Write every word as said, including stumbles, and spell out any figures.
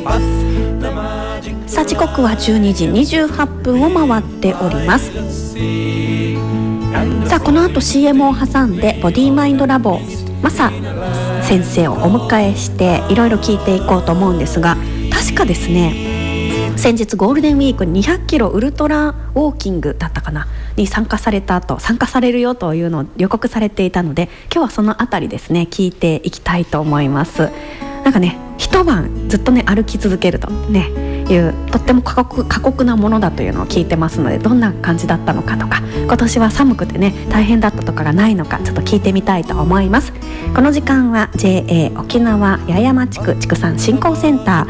さあ時刻はじゅうにじにじゅうはっぷんを回っております。さあこの後 シーエム を挟んでボディマインドラボマサ先生をお迎えしていろいろ聞いていこうと思うんですが、確かですね、先日ゴールデンウィークにひゃっキロウルトラウォーキングだったかなに参加された後、参加されるよというのを予告されていたので、今日はそのあたりですね聞いていきたいと思います。なんかね、一晩ずっとね歩き続けるとねいうとっても過酷、過酷なものだというのを聞いてますので、どんな感じだったのかとか、今年は寒くてね大変だったとかがないのかちょっと聞いてみたいと思います。この時間は ジェーエー 沖縄八重山地区畜産振興センタ